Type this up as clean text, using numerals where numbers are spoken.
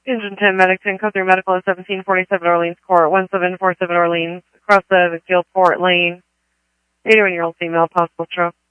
Engine 10 medics in code 3 medical at 1747 Orleans Court, 1747 Orleans, across the field port lane. 81-year-old female, possible stroke.